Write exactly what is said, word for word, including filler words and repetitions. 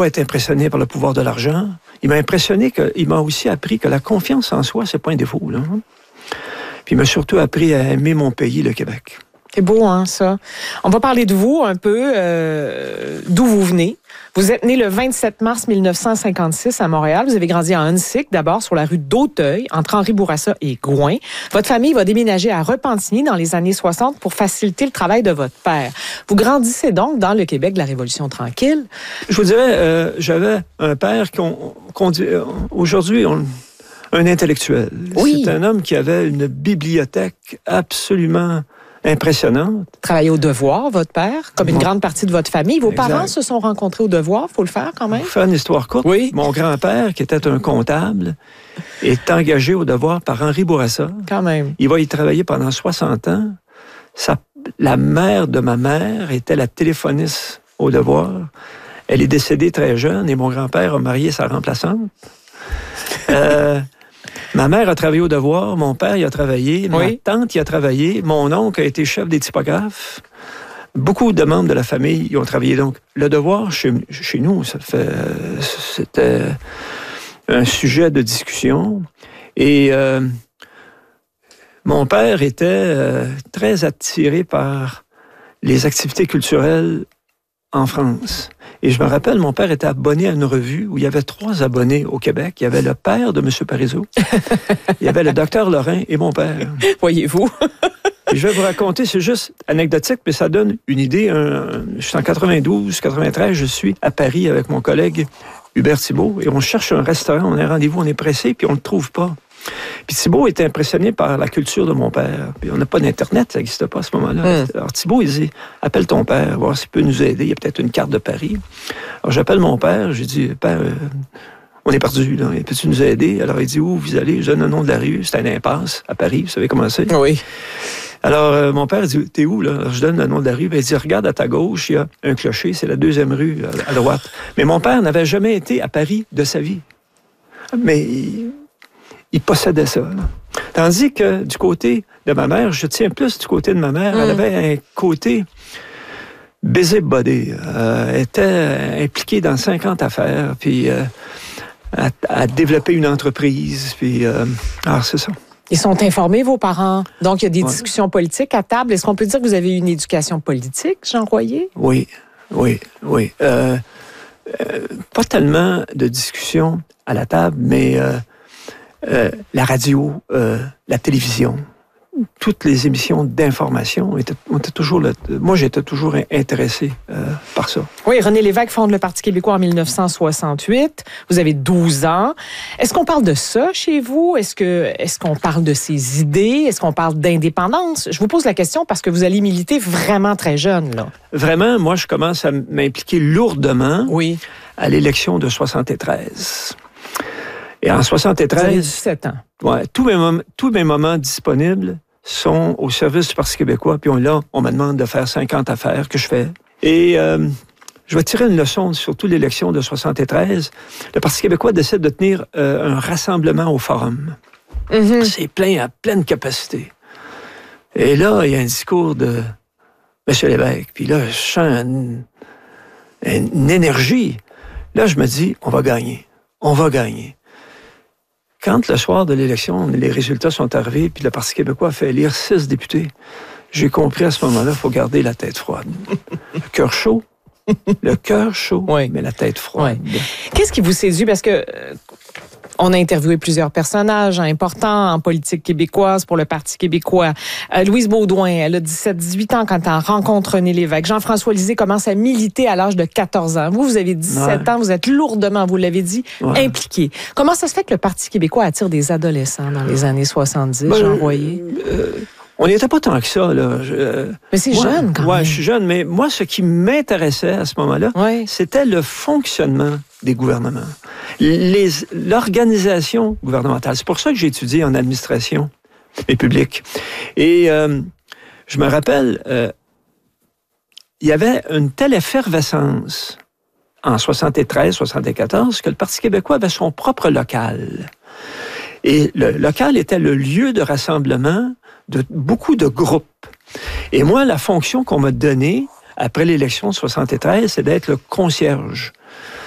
pas être impressionné par le pouvoir de l'argent. Il m'a impressionné, que, il m'a aussi appris que la confiance en soi, c'est pas un défaut. Là. Puis il m'a surtout appris à aimer mon pays, le Québec. C'est beau, hein, ça. On va parler de vous un peu, euh, d'où vous venez. Vous êtes né le vingt-sept mars mille neuf cent cinquante-six à Montréal. Vous avez grandi à Huntsic, d'abord sur la rue d'Auteuil, entre Henri-Bourassa et Gouin. Votre famille va déménager à Repentigny dans les années soixante pour faciliter le travail de votre père. Vous grandissez donc dans le Québec de la Révolution tranquille. Je vous dirais, euh, j'avais un père qu'on, qu'on dit, euh, aujourd'hui, on, un intellectuel. Oui. C'est un homme qui avait une bibliothèque absolument impressionnante. Travaillez au Devoir, votre père, comme une Bon. grande partie de votre famille. Vos Exact. parents se sont rencontrés au Devoir, il faut le faire quand même. Pour faire une histoire courte, Oui. mon grand-père, qui était un comptable, est engagé au Devoir par Henri Bourassa. Quand même. Il va y travailler pendant soixante ans. Sa, la mère de ma mère était la téléphoniste au Devoir. Elle est décédée très jeune et mon grand-père a marié sa remplaçante. Euh, ma mère a travaillé au Devoir, mon père y a travaillé, ma Oui. tante y a travaillé, mon oncle a été chef des typographes. Beaucoup de membres de la famille y ont travaillé. Donc, le Devoir, chez, chez nous, ça fait, c'était un sujet de discussion. Et euh, mon père était euh, très attiré par les activités culturelles en France. Et je me rappelle, mon père était abonné à une revue où il y avait trois abonnés au Québec. Il y avait le père de M. Parizeau, il y avait le docteur Lorrain et mon père. Voyez-vous. Et je vais vous raconter, c'est juste anecdotique, mais ça donne une idée. Un, je suis en quatre-vingt-douze, quatre-vingt-treize, je suis à Paris avec mon collègue Hubert Thibault et on cherche un restaurant, on a un rendez-vous, on est pressé, puis on ne le trouve pas. Puis Thibault était impressionné par la culture de mon père. Puis on n'a pas d'Internet, ça n'existait pas à ce moment-là. Mm. Alors Thibault, il dit, appelle ton père, voir s'il peut nous aider. Il y a peut-être une carte de Paris. Alors j'appelle mon père, j'ai dit, père, euh, on est perdu, là. Peux-tu nous aider? Alors il dit, où vous allez? Je donne le nom de la rue. C'est un impasse à Paris, vous savez comment c'est? Oui. Alors euh, mon père dit, t'es où, là? Alors, je donne le nom de la rue. Il dit, regarde à ta gauche, il y a un clocher, c'est la deuxième rue à, à droite. Mais mon père n'avait jamais été à Paris de sa vie. Mais il, il possédait ça. Là. Tandis que du côté de ma mère, je tiens plus du côté de ma mère, mm. elle avait un côté busybody. Euh, elle était impliquée dans cinquante affaires, puis euh, à, à développer une entreprise, puis euh, alors c'est ça. Ils sont informés, vos parents. Donc, il y a des ouais. discussions politiques à table. Est-ce qu'on peut dire que vous avez eu une éducation politique, Jean Royer? Oui, oui, oui. Euh, euh, pas tellement de discussions à la table, mais euh, euh, la radio, euh, la télévision, toutes les émissions d'information étaient, étaient toujours là. Moi, j'étais toujours intéressé euh, par ça. Oui, René Lévesque fonde le Parti québécois en mille neuf cent soixante-huit. Vous avez douze ans. Est-ce qu'on parle de ça chez vous? Est-ce que, est-ce qu'on parle de ses idées? Est-ce qu'on parle d'indépendance? Je vous pose la question parce que vous allez militer vraiment très jeune, là. Vraiment, moi, je commence à m'impliquer lourdement oui. à l'élection de soixante-treize. Et en soixante-treize... Vous avez dix-sept ans. Ouais, tous mes, mom- tous mes moments disponibles sont au service du Parti québécois. Puis on, là, on me demande de faire cinquante affaires que je fais. Et euh, je vais tirer une leçon, surtout l'élection de soixante-treize. Le Parti québécois décide de tenir euh, un rassemblement au Forum. Mm-hmm. C'est plein à pleine capacité. Et là, il y a un discours de M. Lévesque. Puis là, je sens une, une énergie. Là, je me dis, on va gagner. On va gagner. Quand le soir de l'élection, les résultats sont arrivés, puis le Parti québécois a fait élire six députés, j'ai compris à ce moment-là, il faut garder la tête froide. Le cœur chaud, le cœur chaud, oui. mais la tête froide. Oui. Qu'est-ce qui vous séduit? Parce que euh, on a interviewé plusieurs personnages importants en politique québécoise pour le Parti québécois. Euh, Louise Beaudoin, elle a dix-sept dix-huit ans quand elle rencontre René Lévesque. Jean-François Lisée commence à militer à l'âge de quatorze ans. Vous, vous avez dix-sept ouais. ans, vous êtes lourdement, vous l'avez dit, ouais. impliqué. Comment ça se fait que le Parti québécois attire des adolescents dans les années soixante-dix, ben, Jean Royer? Euh, on n'était pas tant que ça, là. Je, mais c'est moi, jeune, quand ouais, même. Je suis jeune, mais moi, ce qui m'intéressait à ce moment-là, ouais. c'était le fonctionnement des gouvernements. Les, l'organisation gouvernementale. C'est pour ça que j'ai étudié en administration et publique. Et euh, je me rappelle, euh, il y avait une telle effervescence en soixante-treize soixante-quatorze que le Parti québécois avait son propre local. Et le local était le lieu de rassemblement de beaucoup de groupes. Et moi, la fonction qu'on m'a donnée après l'élection de soixante-treize, c'est d'être le concierge